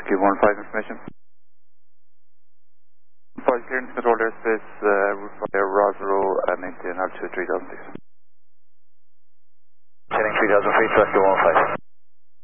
Rescue 15 information. Flight clearance control airspace, route fire Rosero, maintain altitude 3000 feet. Heading 3000 feet, Rescue 15.